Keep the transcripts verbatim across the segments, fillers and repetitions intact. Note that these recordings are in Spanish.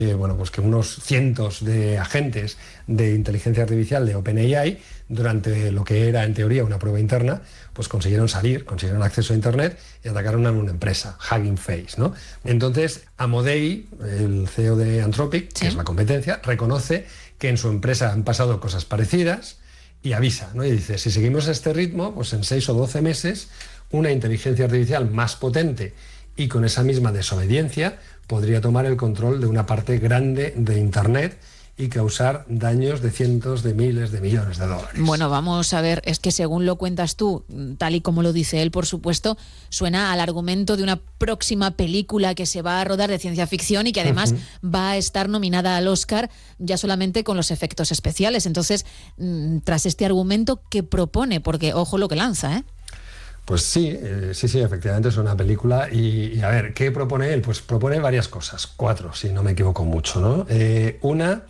Eh, bueno, pues que unos cientos de agentes de inteligencia artificial de OpenAI, durante lo que era en teoría una prueba interna, pues consiguieron salir, consiguieron acceso a Internet y atacaron a una empresa, Hugging Face, ¿no? Entonces, Amodei, el C E O de Anthropic, ¿sí?, que es la competencia, reconoce que en su empresa han pasado cosas parecidas y avisa, ¿no? Y dice, si seguimos este ritmo, pues en seis o doce meses, una inteligencia artificial más potente y con esa misma desobediencia podría tomar el control de una parte grande de Internet y causar daños de cientos de miles de millones de dólares. Bueno, vamos a ver, es que según lo cuentas tú, tal y como lo dice él, por supuesto, suena al argumento de una próxima película que se va a rodar de ciencia ficción y que además uh-huh. va a estar nominada al Oscar ya solamente con los efectos especiales. Entonces, tras este argumento, ¿qué propone? Porque ojo lo que lanza, ¿eh? Pues sí, eh, sí, sí, efectivamente es una película y, y a ver, ¿qué propone él? Pues propone varias cosas, cuatro, si no me equivoco mucho, ¿no? Eh, una,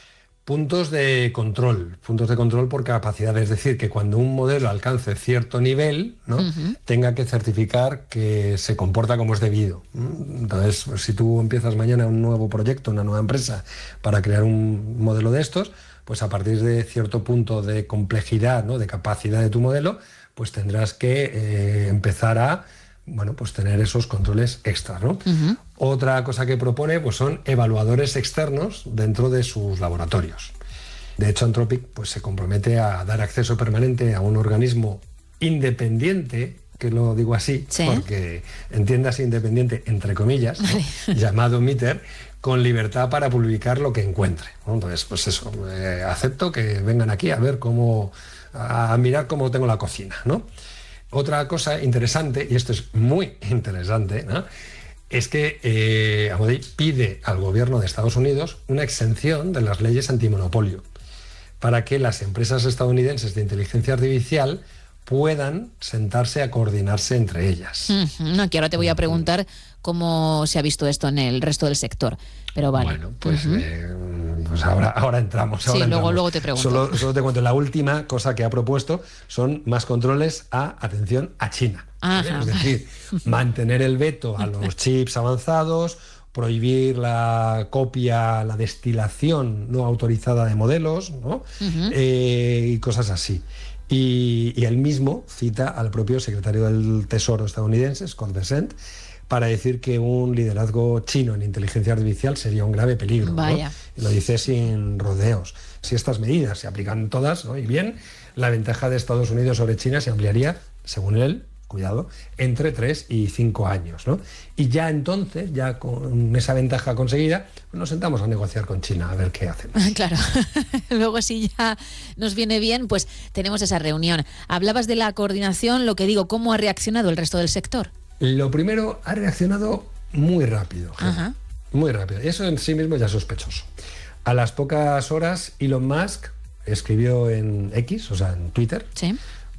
puntos de control, puntos de control por capacidad, es decir, que cuando un modelo alcance cierto nivel, ¿no?, uh-huh. tenga que certificar que se comporta como es debido. Entonces, pues, si tú empiezas mañana un nuevo proyecto, una nueva empresa para crear un modelo de estos, pues a partir de cierto punto de complejidad, ¿no?, de capacidad de tu modelo, pues tendrás que eh, empezar a, bueno, pues tener esos controles extras, ¿no? Uh-huh. Otra cosa que propone, pues son evaluadores externos dentro de sus laboratorios. De hecho, Anthropic, pues se compromete a dar acceso permanente a un organismo independiente, que lo digo así, ¿sí?, porque entiendas independiente entre comillas, ¿no?, llamado Meter, con libertad para publicar lo que encuentre, ¿no? Entonces, pues eso, eh, acepto que vengan aquí a ver cómo, a mirar cómo tengo la cocina, ¿no? Otra cosa interesante, y esto es muy interesante, ¿no?, es que eh, Amodei pide al gobierno de Estados Unidos una exención de las leyes antimonopolio para que las empresas estadounidenses de inteligencia artificial puedan sentarse a coordinarse entre ellas. Uh-huh. No, que ahora te voy a preguntar cómo se ha visto esto en el resto del sector, pero vale. Bueno, pues, uh-huh. eh, pues ahora, ahora entramos. Ahora sí, entramos. Luego, luego te pregunto. Solo, solo te cuento, la última cosa que ha propuesto son más controles a, atención, a China. Ajá. Es decir, mantener el veto a los chips avanzados, prohibir la copia, la destilación no autorizada de modelos, ¿no? Uh-huh. eh, y cosas así. Y, y él mismo cita al propio secretario del Tesoro estadounidense, Scott Bessent, para decir que un liderazgo chino en inteligencia artificial sería un grave peligro, ¿no? Vaya. Y lo dice sin rodeos. Si estas medidas se aplican todas, ¿no?, y bien, la ventaja de Estados Unidos sobre China se ampliaría, según él, cuidado, entre tres y cinco años, ¿no? Y ya entonces, ya con esa ventaja conseguida, nos sentamos a negociar con China a ver qué hacemos. Claro, luego si ya nos viene bien, pues tenemos esa reunión. Hablabas de la coordinación, lo que digo, ¿cómo ha reaccionado el resto del sector? Lo primero, ha reaccionado muy rápido, Gemma, muy rápido. Y eso en sí mismo ya es sospechoso. A las pocas horas, Elon Musk escribió en X, o sea, en Twitter, ¿sí?,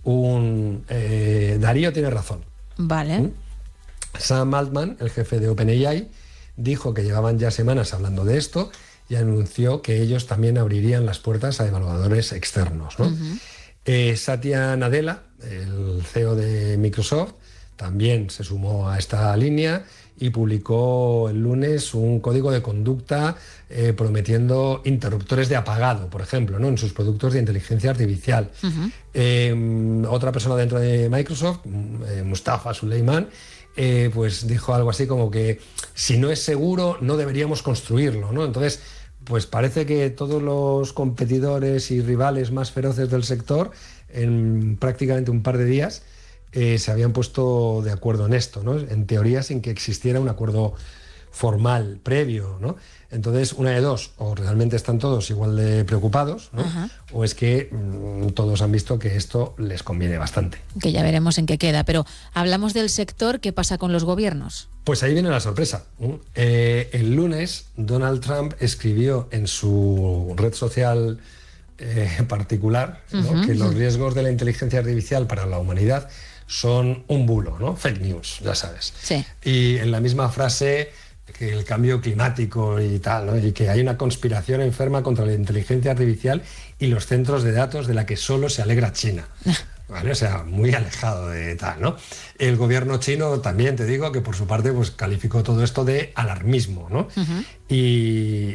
un eh, Darío tiene razón. Vale. ¿Mm? Sam Altman, el jefe de OpenAI, dijo que llevaban ya semanas hablando de esto y anunció que ellos también abrirían las puertas a evaluadores externos, ¿no? Uh-huh. eh, Satya Nadella, el C E O de Microsoft, también se sumó a esta línea y publicó el lunes un código de conducta eh, prometiendo interruptores de apagado, por ejemplo, ¿no?, en sus productos de inteligencia artificial. Uh-huh. Eh, otra persona dentro de Microsoft, eh, Mustafa Suleyman, eh, pues dijo algo así como que si no es seguro no deberíamos construirlo, ¿no? Entonces, pues parece que todos los competidores y rivales más feroces del sector, en prácticamente un par de días, Eh, se habían puesto de acuerdo en esto, ¿no?, en teoría sin que existiera un acuerdo formal, previo, ¿no? Entonces, una de dos, o realmente están todos igual de preocupados, ¿no?, uh-huh. o es que mmm, todos han visto que esto les conviene bastante. Que ya veremos en qué queda, pero hablamos del sector, ¿qué pasa con los gobiernos? Pues ahí viene la sorpresa. Eh, el lunes, Donald Trump escribió en su red social eh, particular, ¿no?, uh-huh. que los riesgos de la inteligencia artificial para la humanidad son un bulo, ¿no? Fake news, ya sabes. Sí. Y en la misma frase que el cambio climático y tal, ¿no?, y que hay una conspiración enferma contra la inteligencia artificial y los centros de datos de la que solo se alegra China. ¿vale? O sea, muy alejado de tal, ¿no? El gobierno chino también, te digo, que por su parte pues calificó todo esto de alarmismo, ¿no? Uh-huh. Y,